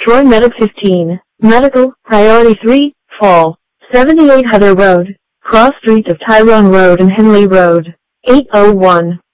Troy Medic 15, Medical, Priority 3, Fall, 78 Heather Road, Cross Streets of Tyrone Road and Henley Road, 801.